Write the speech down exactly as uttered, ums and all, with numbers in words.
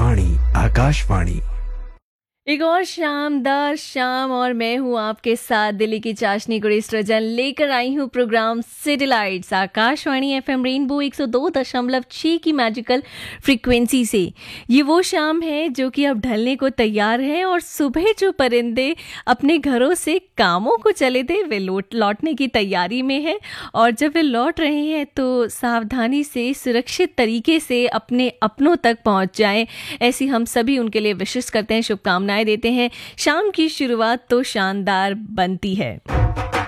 आकाशवाणी आकाशवाणी। एक और शानदार शाम और मैं हूँ आपके साथ दिल्ली की चाशनी गुड़ी सृजन लेकर आई हूँ programme city lights Akashvani FM rainbow एक सौ दो दशमलव छह की मैजिकल फ्रीक्वेंसी से। ये वो शाम है जो कि अब ढलने को तैयार है और सुबह जो परिंदे अपने घरों से कामों को चले थे वे लौट लौटने की तैयारी में है और जब वे लौट रहे हैं तो सावधानी से सुरक्षित तरीके से अपने अपनों तक पहुँच जाएं, ऐसी हम सभी उनके लिए विशेष करते हैं, शुभकामनाएं देते हैं। शाम की शुरुआत तो शानदार बनती है।